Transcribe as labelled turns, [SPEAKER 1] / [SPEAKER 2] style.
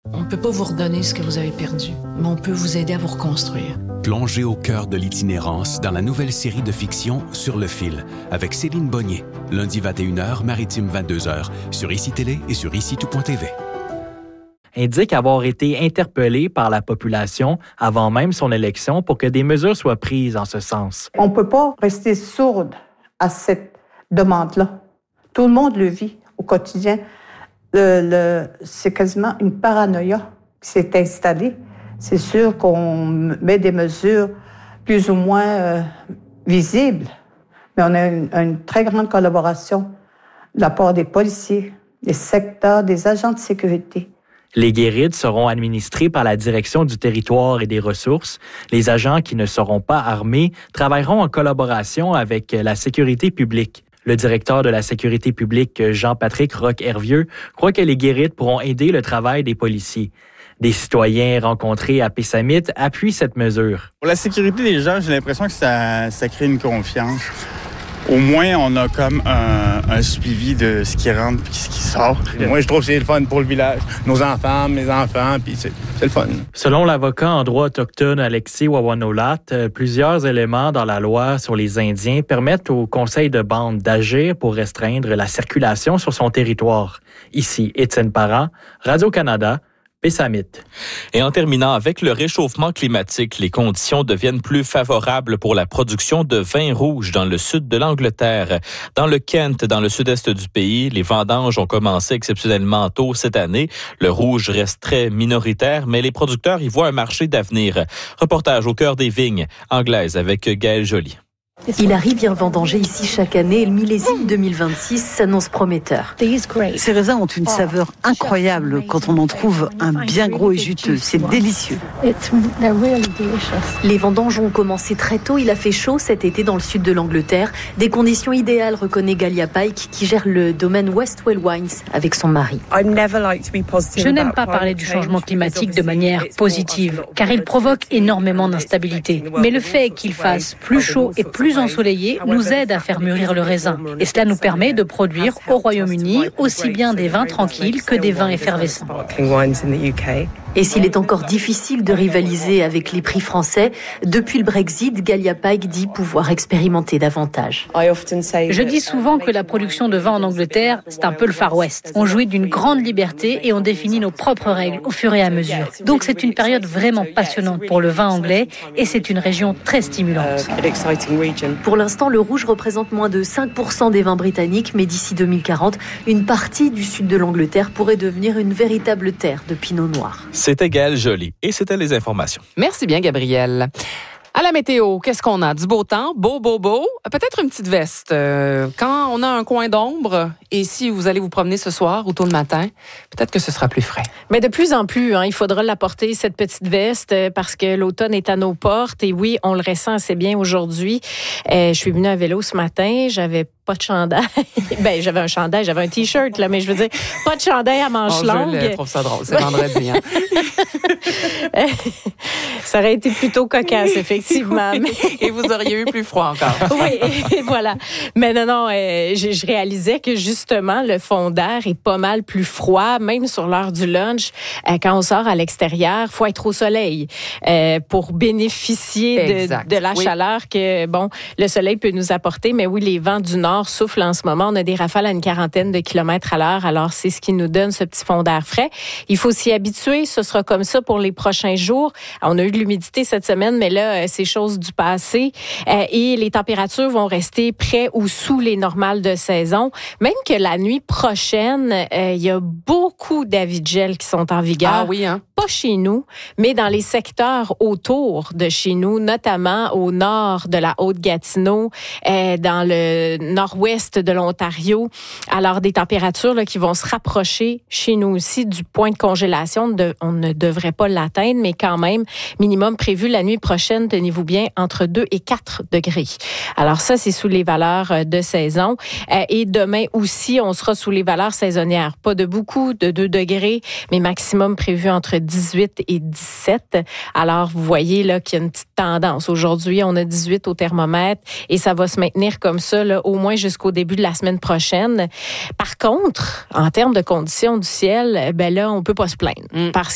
[SPEAKER 1] On ne peut pas vous redonner ce que vous avez perdu, mais on peut vous aider à vous reconstruire.
[SPEAKER 2] Plongez au cœur de l'itinérance dans la nouvelle série de fiction Sur le fil, avec Céline Bonnier, lundi 21h, maritime 22h, sur ICI Télé et sur ICITout.tv.
[SPEAKER 3] Indique avoir été interpellé par la population avant même son élection pour que des mesures soient prises en ce sens.
[SPEAKER 4] On ne peut pas rester sourde à cette demande-là. Tout le monde le vit au quotidien. C'est quasiment une paranoïa qui s'est installée. C'est sûr qu'on met des mesures plus ou moins visibles, mais on a une très grande collaboration de la part des policiers, des secteurs, des agents de sécurité.
[SPEAKER 3] Les guérides seront administrées par la Direction du territoire et des ressources. Les agents qui ne seront pas armés travailleront en collaboration avec la sécurité publique. Le directeur de la sécurité publique, Jean-Patrick Roch-Hervieux, croit que les guérides pourront aider le travail des policiers. Des citoyens rencontrés à Pessamit appuient cette mesure.
[SPEAKER 5] Pour la sécurité des gens, j'ai l'impression que ça crée une confiance. Au moins, on a comme un suivi de ce qui rentre et ce qui sort. Moi, je trouve que c'est le fun pour le village. Nos enfants, mes enfants, puis c'est le fun.
[SPEAKER 3] Selon l'avocat en droit autochtone Alexis Wawanolat, plusieurs éléments dans la loi sur les Indiens permettent au conseil de bande d'agir pour restreindre la circulation sur son territoire. Ici, Étienne Parent, Radio-Canada, Pessamit.
[SPEAKER 6] Et en terminant, avec le réchauffement climatique, les conditions deviennent plus favorables pour la production de vin rouge dans le sud de l'Angleterre. Dans le Kent, dans le sud-est du pays, les vendanges ont commencé exceptionnellement tôt cette année. Le rouge reste très minoritaire, mais les producteurs y voient un marché d'avenir. Reportage au cœur des vignes anglaises avec Gaël Joly.
[SPEAKER 7] Il arrive bien vendanger ici chaque année et le millésime 2026 s'annonce prometteur.
[SPEAKER 8] Ces raisins ont une saveur incroyable quand on en trouve un bien gros et juteux. C'est délicieux.
[SPEAKER 7] Les vendanges ont commencé très tôt. Il a fait chaud cet été dans le sud de l'Angleterre. Des conditions idéales, reconnaît Galia Pike, qui gère le domaine Westwell Wines avec son mari.
[SPEAKER 9] Je n'aime pas parler du changement climatique de manière positive, car il provoque énormément d'instabilité. Mais le fait qu'il fasse plus chaud et plus ensoleillé nous aide à faire mûrir le raisin. Et cela nous permet de produire au Royaume-Uni aussi bien des vins tranquilles que des vins effervescents.
[SPEAKER 7] Et s'il est encore difficile de rivaliser avec les prix français, depuis le Brexit, Galia Pike dit pouvoir expérimenter davantage.
[SPEAKER 9] Je dis souvent que la production de vin en Angleterre, c'est un peu le Far West. On jouit d'une grande liberté et on définit nos propres règles au fur et à mesure. Donc c'est une période vraiment passionnante pour le vin anglais et c'est une région très stimulante.
[SPEAKER 7] Pour l'instant, le rouge représente moins de 5% des vins britanniques, mais d'ici 2040, une partie du sud de l'Angleterre pourrait devenir une véritable terre de pinot noir.
[SPEAKER 6] C'était Gaël Joly et c'était les informations.
[SPEAKER 10] Merci bien, Gabriel. À la météo, qu'est-ce qu'on a? Du beau temps, beau. Peut-être une petite veste. Quand on a un coin d'ombre, et si vous allez vous promener ce soir ou tôt le matin, peut-être que ce sera plus frais.
[SPEAKER 11] Mais de plus en plus, il faudra la porter, cette petite veste, parce que l'automne est à nos portes. Et oui, on le ressent assez bien aujourd'hui. Je suis venue à vélo ce matin, j'avais pas de chandail. Ben, j'avais un chandail, j'avais un T-shirt, là, mais je veux dire, pas de chandail à manches longues.
[SPEAKER 10] Je trouve ça drôle, c'est vendredi.
[SPEAKER 11] Ça aurait été plutôt cocasse, effectivement.
[SPEAKER 10] Oui. Et vous auriez eu plus froid encore.
[SPEAKER 11] Oui, et voilà. Mais non, je réalisais que justement, le fond d'air est pas mal plus froid, même sur l'heure du lunch. Quand on sort à l'extérieur, faut être au soleil pour bénéficier de la chaleur que, le soleil peut nous apporter. Mais oui, les vents du nord soufflent en ce moment. On a des rafales à une quarantaine de kilomètres à l'heure. Alors, c'est ce qui nous donne ce petit fond d'air frais. Il faut s'y habituer. Ce sera comme ça pour les prochains jours. On a eu de l'humidité cette semaine, mais là, c'est chose du passé. Et les températures vont rester près ou sous les normales de saison. Même que la nuit prochaine, il y a beaucoup d'avis de gel qui sont en vigueur.
[SPEAKER 10] Ah oui, hein?
[SPEAKER 11] Pas chez nous, mais dans les secteurs autour de chez nous, notamment au nord de la Haute-Gatineau, dans le nord-ouest de l'Ontario. Alors, des températures là, qui vont se rapprocher chez nous aussi du point de congélation. On ne devrait pas l'atteindre, mais quand même, minimum prévu la nuit prochaine, tenez-vous bien, entre 2 et 4 degrés. Alors ça, c'est sous les valeurs de saison. Et demain aussi, on sera sous les valeurs saisonnières. Pas de beaucoup, de 2 degrés, mais maximum prévu entre 18 et 17. Alors, vous voyez là qu'il y a une petite tendance. Aujourd'hui, on a 18 au thermomètre et ça va se maintenir comme ça là, au moins jusqu'au début de la semaine prochaine. Par contre, en termes de conditions du ciel, là, on peut pas se plaindre. Parce